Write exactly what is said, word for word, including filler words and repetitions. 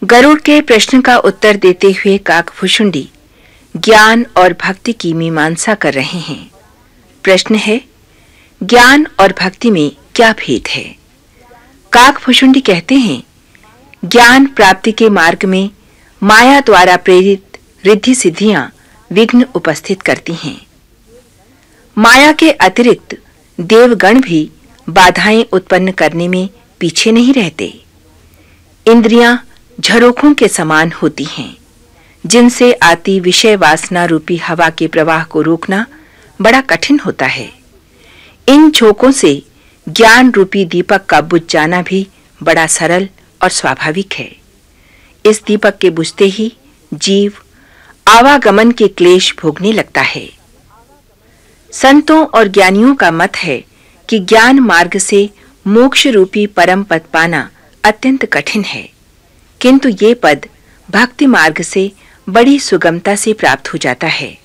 गरुड़ के प्रश्न का उत्तर देते हुए काकभुशुंडी ज्ञान और भक्ति की मीमांसा कर रहे हैं। प्रश्न है, ज्ञान और भक्ति में क्या भेद है? काकभुशुंडी कहते हैं, ज्ञान प्राप्ति के मार्ग में माया द्वारा प्रेरित रिद्धि सिद्धियां विघ्न उपस्थित करती हैं। माया के अतिरिक्त देवगण भी बाधाएं उत्पन्न करने में पीछे नहीं रहते। इंद्रियां झरोखों के समान होती हैं, जिनसे आती विषय वासना रूपी हवा के प्रवाह को रोकना बड़ा कठिन होता है। इन झोंकों से ज्ञान रूपी दीपक का बुझ जाना भी बड़ा सरल और स्वाभाविक है। इस दीपक के बुझते ही जीव आवागमन के क्लेश भोगने लगता है। संतों और ज्ञानियों का मत है कि ज्ञान मार्ग से मोक्ष रूपी परम पद पाना अत्यंत कठिन है, किंतु ये पद भक्ति मार्ग से बड़ी सुगमता से प्राप्त हो जाता है।